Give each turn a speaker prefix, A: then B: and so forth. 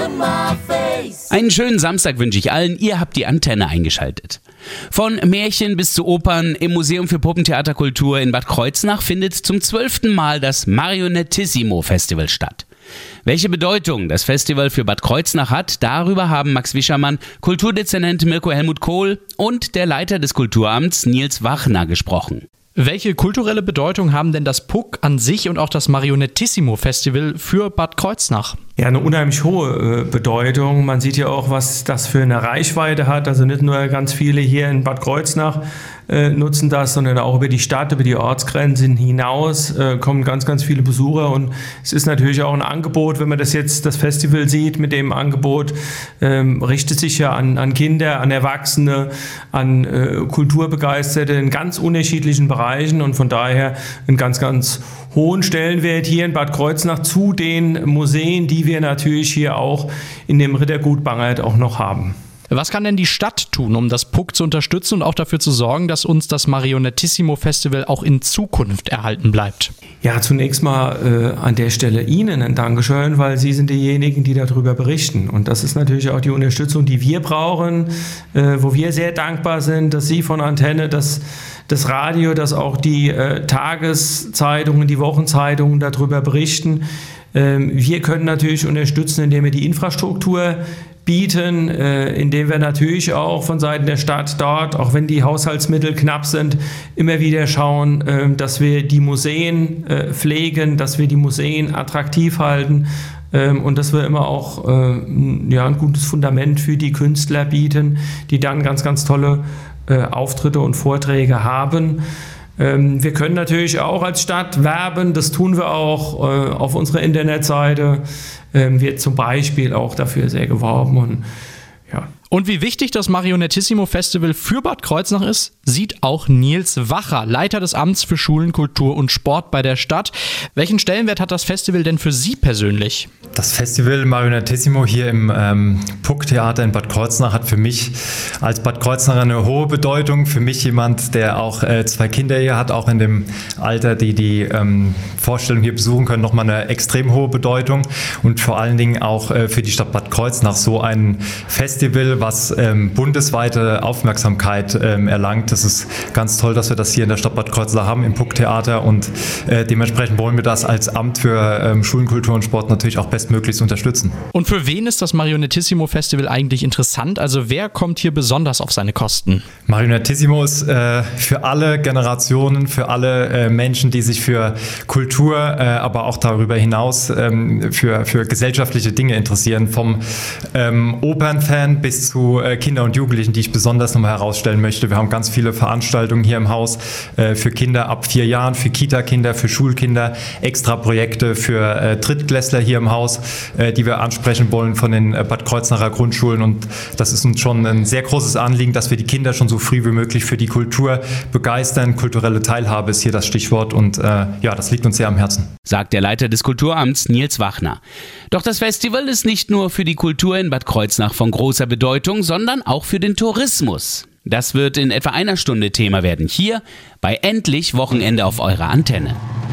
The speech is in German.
A: Einen schönen Samstag wünsche ich allen. Ihr habt die Antenne eingeschaltet. Von Märchen bis zu Opern im Museum für Puppentheaterkultur in Bad Kreuznach findet zum 12. Mal das Marionettissimo Festival statt. Welche Bedeutung das Festival für Bad Kreuznach hat, darüber haben Max Wischermann, Kulturdezernent Mirko Helmut Kohl und der Leiter des Kulturamts Nils Wachner gesprochen.
B: Welche kulturelle Bedeutung haben denn das Puck an sich und auch das Marionettissimo Festival für Bad Kreuznach?
C: Ja, eine unheimlich hohe Bedeutung. Man sieht ja auch, was das für eine Reichweite hat. Also nicht nur ganz viele hier in Bad Kreuznach nutzen das, sondern auch über die Stadt, über die Ortsgrenzen hinaus kommen ganz, ganz viele Besucher. Und es ist natürlich auch ein Angebot, wenn man das Festival sieht, mit dem Angebot richtet sich ja an Kinder, an Erwachsene, an Kulturbegeisterte in ganz unterschiedlichen Bereichen und von daher einen ganz, ganz hohen Stellenwert hier in Bad Kreuznach zu den Museen, die wir natürlich hier auch in dem Rittergut Bangert auch noch haben.
B: Was kann denn die Stadt tun, um das Puck zu unterstützen und auch dafür zu sorgen, dass uns das Marionettissimo Festival auch in Zukunft erhalten bleibt?
C: Ja, zunächst mal an der Stelle Ihnen ein Dankeschön, weil Sie sind diejenigen, die darüber berichten. Und das ist natürlich auch die Unterstützung, die wir brauchen, wo wir sehr dankbar sind, dass Sie von Antenne, das Radio, dass auch die Tageszeitungen, die Wochenzeitungen darüber berichten. Wir können natürlich unterstützen, indem wir die Infrastruktur bieten, indem wir natürlich auch von Seiten der Stadt dort, auch wenn die Haushaltsmittel knapp sind, immer wieder schauen, dass wir die Museen pflegen, dass wir die Museen attraktiv halten und dass wir immer auch ein gutes Fundament für die Künstler bieten, die dann ganz, ganz tolle Auftritte und Vorträge haben. Wir können natürlich auch als Stadt werben, das tun wir auch auf unserer Internetseite, wird zum Beispiel auch dafür sehr geworben und ja.
B: Und wie wichtig das Marionettissimo Festival für Bad Kreuznach ist, sieht auch Nils Wacher, Leiter des Amts für Schulen, Kultur und Sport bei der Stadt. Welchen Stellenwert hat das Festival denn für Sie persönlich?
D: Das Festival Marionettissimo hier im Puck-Theater in Bad Kreuznach hat für mich als Bad Kreuznacher eine hohe Bedeutung. Für mich jemand, der auch 2 Kinder hier hat, auch in dem Alter, die Vorstellung hier besuchen können, nochmal eine extrem hohe Bedeutung. Und vor allen Dingen auch für die Stadt Bad Kreuznach so ein Festival, was bundesweite Aufmerksamkeit erlangt. Das ist ganz toll, dass wir das hier in der Stadt Bad Kreuznach haben, im Puck-Theater und dementsprechend wollen wir das als Amt für Schulen, Kultur und Sport natürlich auch bestmöglichst unterstützen.
B: Und für wen ist das Marionettissimo Festival eigentlich interessant? Also wer kommt hier besonders auf seine Kosten?
D: Marionettissimo ist für alle Generationen, für alle Menschen, die sich für Kultur, aber auch darüber hinaus für gesellschaftliche Dinge interessieren, vom Opernfan bis zu Kinder und Jugendlichen, die ich besonders nochmal herausstellen möchte. Wir haben ganz viele Veranstaltungen hier im Haus für Kinder ab 4 Jahren, für Kita-Kinder, für Schulkinder, extra Projekte für Drittklässler hier im Haus, die wir ansprechen wollen von den Bad Kreuznacher Grundschulen und das ist uns schon ein sehr großes Anliegen, dass wir die Kinder schon so früh wie möglich für die Kultur begeistern. Kulturelle Teilhabe ist hier das Stichwort und das liegt uns sehr am Herzen.
A: Sagt der Leiter des Kulturamts Nils Wachner. Doch das Festival ist nicht nur für die Kultur in Bad Kreuznach von großer Bedeutung, sondern auch für den Tourismus. Das wird in etwa einer Stunde Thema werden, hier bei Endlich Wochenende auf eurer Antenne.